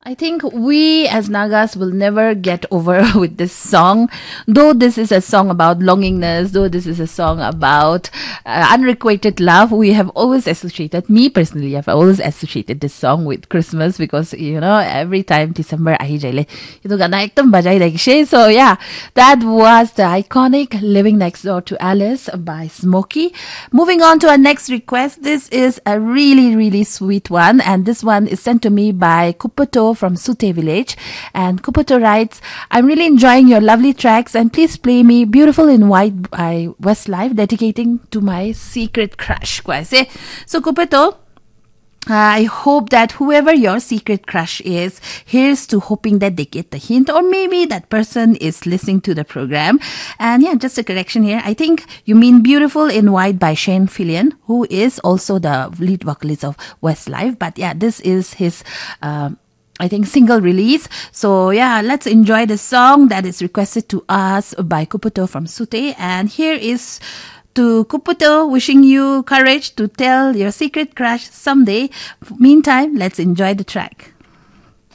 I think we as Nagas will never get over with this song. Though this is a song about longingness, though this is a song about unrequited love, we have always associated, me personally, I've always associated this song with Christmas because, every time December ahijaile, itu gana ekdam bajaiरहेको. So yeah, that was the iconic Living Next Door to Alice by Smokey. Moving on to our next request. This is a really, really sweet one, and this one is sent to me by Kupato from Sute Village. And Kupato writes, I'm really enjoying your lovely tracks, and please play me Beautiful in White by Westlife, dedicating to my secret crush. So Kupato, I hope that whoever your secret crush is, here's to hoping that they get the hint, or maybe that person is listening to the program. And yeah, just a correction here. I think you mean Beautiful in White by Shane Fillion, who is also the lead vocalist of Westlife. But yeah, this is his, I think, single release. So yeah, let's enjoy the song that is requested to us by Kuputo from Sute. And here is to Kuputo, wishing you courage to tell your secret crush someday. Meantime, let's enjoy the track.